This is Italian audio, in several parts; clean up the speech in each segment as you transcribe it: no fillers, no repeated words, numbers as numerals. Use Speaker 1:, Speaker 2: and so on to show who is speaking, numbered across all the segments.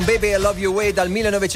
Speaker 1: Baby I Love You Way dal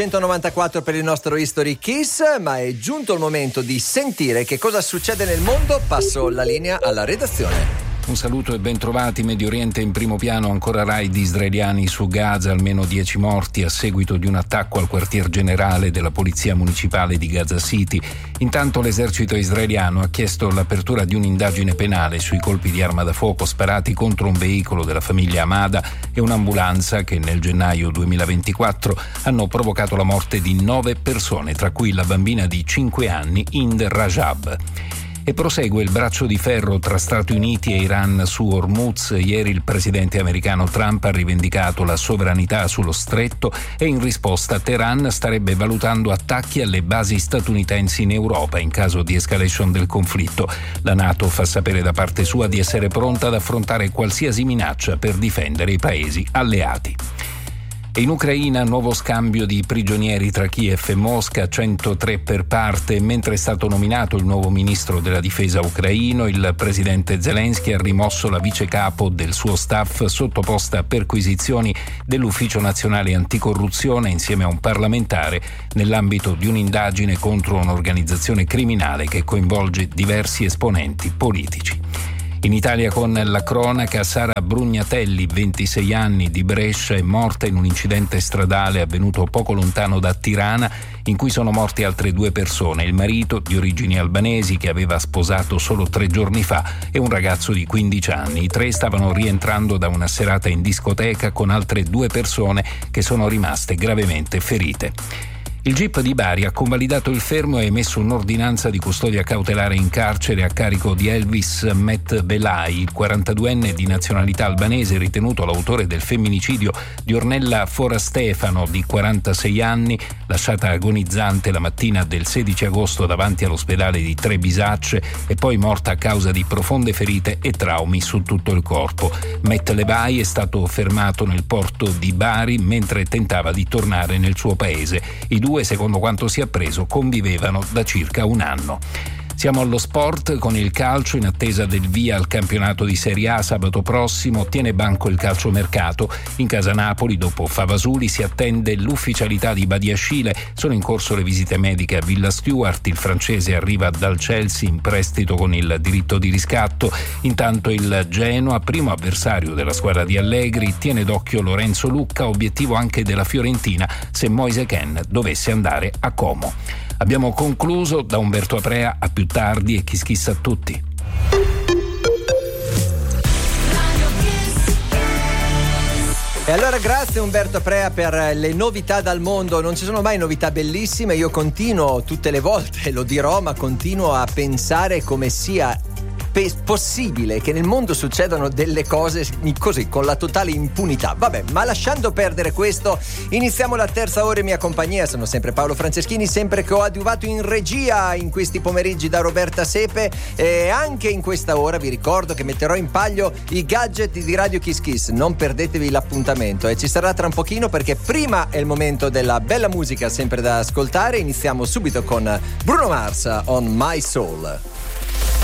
Speaker 1: 1994 per il nostro History Kiss, ma è giunto il momento di sentire che cosa succede nel mondo. Passo la linea alla redazione.
Speaker 2: Un saluto e ben trovati. Medio Oriente in primo piano, ancora raid israeliani su Gaza, almeno 10 morti a seguito di un attacco al quartier generale della polizia municipale di Gaza City. Intanto l'esercito israeliano ha chiesto l'apertura di un'indagine penale sui colpi di arma da fuoco sparati contro un veicolo della famiglia Hamada e un'ambulanza che nel gennaio 2024 hanno provocato la morte di 9 persone, tra cui la bambina di 5 anni Hind Rajab. E prosegue il braccio di ferro tra Stati Uniti e Iran su Hormuz. Ieri il presidente americano Trump ha rivendicato la sovranità sullo stretto e in risposta Teheran starebbe valutando attacchi alle basi statunitensi in Europa in caso di escalation del conflitto. La NATO fa sapere da parte sua di essere pronta ad affrontare qualsiasi minaccia per difendere i paesi alleati. E in Ucraina nuovo scambio di prigionieri tra Kiev e Mosca, 103 per parte. Mentre è stato nominato il nuovo ministro della difesa ucraino, il presidente Zelensky ha rimosso la vice capo del suo staff sottoposta a perquisizioni dell'Ufficio Nazionale Anticorruzione insieme a un parlamentare nell'ambito di un'indagine contro un'organizzazione criminale che coinvolge diversi esponenti politici. In Italia con la cronaca, Sara Brugnatelli, 26 anni, di Brescia, è morta in un incidente stradale avvenuto poco lontano da Tirana, in cui sono morte altre 2 persone, il marito di origini albanesi che aveva sposato solo 3 giorni fa e un ragazzo di 15 anni. I 3 stavano rientrando da una serata in discoteca con altre 2 persone che sono rimaste gravemente ferite. Il GIP di Bari ha convalidato il fermo e emesso un'ordinanza di custodia cautelare in carcere a carico di Elvis Met Belai, il 42enne di nazionalità albanese ritenuto l'autore del femminicidio di Ornella Forastefano, di 46 anni, lasciata agonizzante la mattina del 16 agosto davanti all'ospedale di Trebisacce e poi morta a causa di profonde ferite e traumi su tutto il corpo. Met Belai è stato fermato nel porto di Bari mentre tentava di tornare nel suo paese. I 2, secondo quanto si è appreso, convivevano da circa un anno. Siamo allo sport con il calcio. In attesa del via al campionato di Serie A sabato prossimo tiene banco il calciomercato. In casa Napoli, dopo Favasuli, si attende l'ufficialità di Badiashile. Sono in corso le visite mediche a Villa Stewart. Il francese arriva dal Chelsea in prestito con il diritto di riscatto. Intanto il Genoa, primo avversario della squadra di Allegri, tiene d'occhio Lorenzo Lucca, obiettivo anche della Fiorentina se Moise Kean dovesse andare a Como. Abbiamo concluso. Da Umberto Aprea, a più tardi e Kiss a tutti.
Speaker 1: E allora grazie Umberto Aprea per le novità dal mondo. Non ci sono mai novità bellissime. Io continuo tutte le volte, lo dirò, ma continuo a pensare come sia possibile che nel mondo succedano delle cose così con la totale impunità. Vabbè, ma lasciando perdere questo, iniziamo la terza ora in mia compagnia. Sono sempre Paolo Franceschini, sempre coadiuvato in regia in questi pomeriggi da Roberta Sepe, e anche in questa ora vi ricordo che metterò in palio i gadget di Radio Kiss Kiss. Non perdetevi l'appuntamento e ci sarà tra un pochino, perché prima è il momento della bella musica sempre da ascoltare. Iniziamo subito con Bruno Mars on My Soul.